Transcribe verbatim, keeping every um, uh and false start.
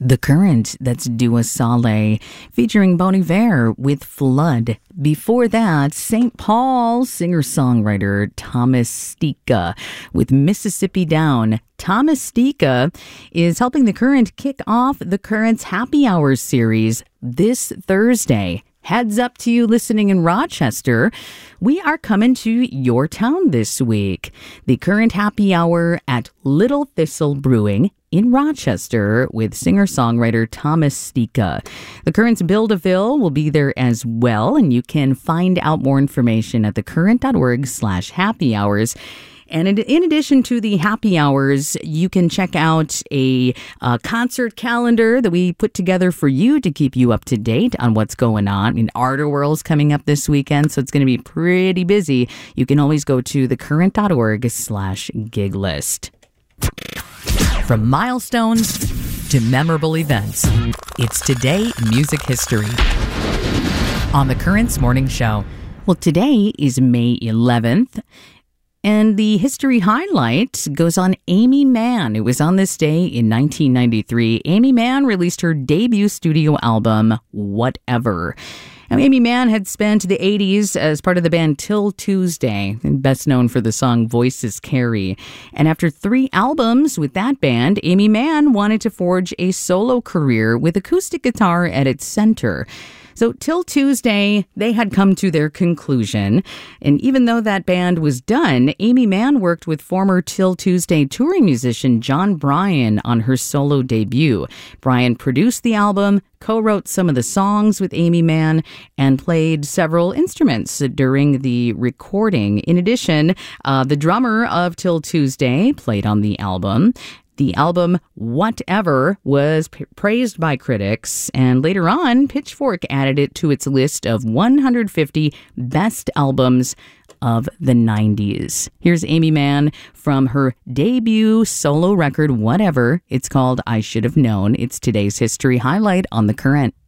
The Current, that's Dua Saleh, featuring Bon Iver with Flood. Before that, Saint Paul singer-songwriter Thomas Stika with Mississippi Down. Thomas Stika is helping The Current kick off The Current's Happy Hours series this Thursday. Heads up to you listening in Rochester. We are coming to your town this week. The Current Happy Hour at Little Thistle Brewing in Rochester with singer-songwriter Thomas Stika. The Current's Bill DeVille will be there as well, and you can find out more information at thecurrent.org slash happy hours. And in addition to the happy hours, you can check out a, a concert calendar that we put together for you to keep you up to date on what's going on. I mean, Art World's coming up this weekend, so it's going to be pretty busy. You can always go to thecurrent.org slash gig list. From milestones to memorable events, it's Today in Music History on The Current's Morning Show. Well, today is May eleventh. And the history highlight goes on Aimee Mann. It was on this day in nineteen ninety-three. Aimee Mann released her debut studio album, Whatever. Now, Aimee Mann had spent the eighties as part of the band Till Tuesday, and best known for the song Voices Carry. And after three albums with that band, Aimee Mann wanted to forge a solo career with acoustic guitar at its center. So Till Tuesday, they had come to their conclusion. And even though that band was done, Aimee Mann worked with former Till Tuesday touring musician Jon Brion on her solo debut. Brion produced the album, co-wrote some of the songs with Aimee Mann, and played several instruments during the recording. In addition, uh, the drummer of Till Tuesday played on the album. The album Whatever was p- praised by critics, and later on, Pitchfork added it to its list of one hundred fifty best albums of the nineties. Here's Aimee Mann from her debut solo record, Whatever. It's called I Should Have Known. It's today's history highlight on The Current.